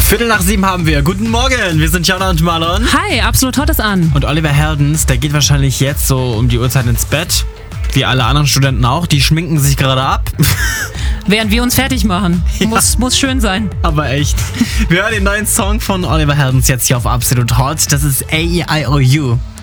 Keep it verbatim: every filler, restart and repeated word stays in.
Viertel nach sieben haben wir. Guten Morgen, wir sind Jana und Marlon. Hi, absolut hot ist an. Und Oliver Heldens, der geht wahrscheinlich jetzt so um die Uhrzeit ins Bett. Wie alle anderen Studenten auch. Die schminken sich gerade ab. Während wir uns fertig machen. Ja. Muss, muss schön sein. Aber echt. Wir hören den neuen Song von Oliver Heldens jetzt hier auf Absolut Hot. Das ist A E I O U.